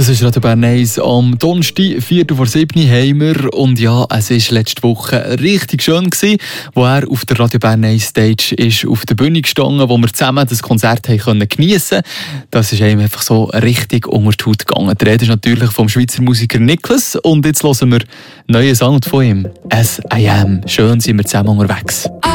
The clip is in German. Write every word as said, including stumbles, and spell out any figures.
Das ist Radio Bern eins am Donnerstag, Viertel vor sieben haben wir. Und ja, es war letzte Woche richtig schön gewesen, wo er auf der Radio Bern eins Stage ist, auf der Bühne gestanden, wo wir zusammen das Konzert haben können geniessen. Das ist einem einfach so richtig unter die Haut gegangen. Die Rede ist natürlich vom Schweizer Musiker Niklas. Und jetzt hören wir einen neuen Song von ihm. «As I Am». Schön sind wir zusammen unterwegs.